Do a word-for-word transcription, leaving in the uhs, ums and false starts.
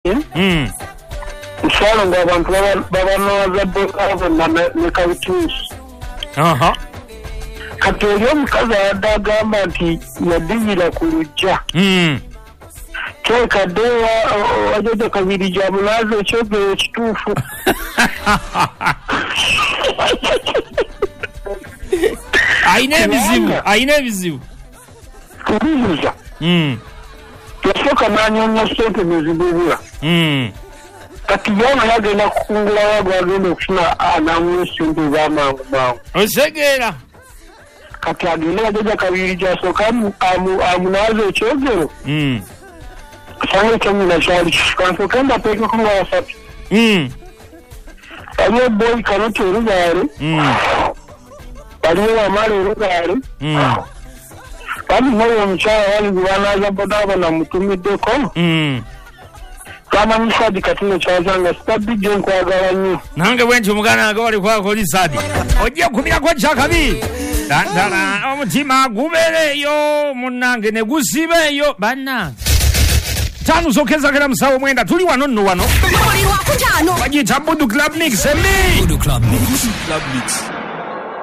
Mm. Nsalo nga abantu baba nawaza bokavo na ne kautus. Aha. Kati oli omukazi adagamba nti yadibira ku lujja. Mm. Kekadde wajoja kabiri gya mulazi ekyogero ekituufu. Ayina ebizibu, ayina ebizibu. Kubibuza. Mm. Yasooka n'anyonya ssente nezibubula. Mm. Kati yana yagenda kukungula wago agenda okufuna anamuwa ssente z'amangu mangu. Osegeera. Kati agenda wajoja kabiri gyasooka amunaaza ekyogero. Mm. Sange kyanyina kyali kifukansoka ndateekeko nga wasatu. Mm. Waliwo boy Kanoti Olubaale. Mm. Waliwo Wamala Olubaale. Mm. Wali nayo omukyala wali gwebanaaza bodaboda mutumiddeko. Mm. Kamanyi Saadi Katino kyazanga sitabijjo nkwagala nnyo. Nange bwenti omuganda nange wali kwakoli Saadi. Ojja kumirako kyakabi. Dantala omutima gubeereyo munnange ne gusibeeyo bannange. Tano zokeza kera musawo mwenda tuli wano nno wano. Bagiyita Budu Club Mix embi. Budu Club Mix. Club Mix.